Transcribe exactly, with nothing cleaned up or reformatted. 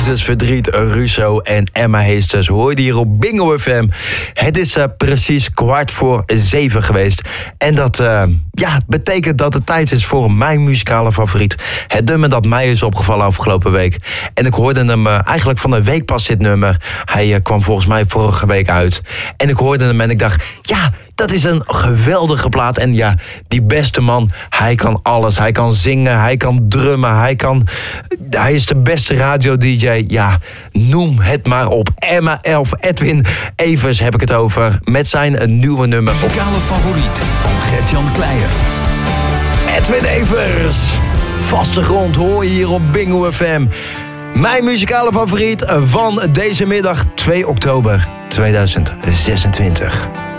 Liefdesverdriet, Russo en Emma Heesters hoorde hier op Bingo F M. Het is uh, precies kwart voor zeven geweest. En dat uh, ja, betekent dat het tijd is voor mijn muzikale favoriet. Het nummer dat mij is opgevallen afgelopen week. En ik hoorde hem uh, eigenlijk van de week pas, dit nummer. Hij uh, kwam volgens mij vorige week uit. En ik hoorde hem en ik dacht, ja, dat is een geweldige plaat. En ja, die beste man, hij kan alles. Hij kan zingen, hij kan drummen, hij kan... Hij is de beste radio-D J. Ja, noem het maar op. Emma Elf, Edwin Evers heb ik het over. Met zijn nieuwe nummer. Muzikale favoriet van Gert-Jan Kleijer. Edwin Evers. Vaste grond hoor je hier op Bingo F M. Mijn muzikale favoriet van deze middag, twee oktober tweeduizend zesentwintig.